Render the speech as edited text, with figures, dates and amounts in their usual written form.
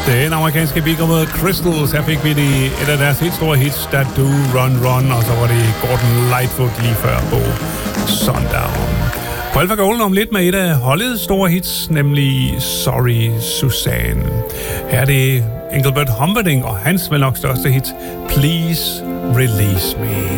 Den amerikanske beatgruppe Crystals. Her fik vi et af deres helt store hits, That Do Run Run, og så var det Gordon Lightfoot lige før på Sundown. På Alpha Golden om lidt med et af holdets store hits, nemlig Sorry Suzanne. Her er det Engelbert Humperdinck og hans vel nok største hit, Please Release Me.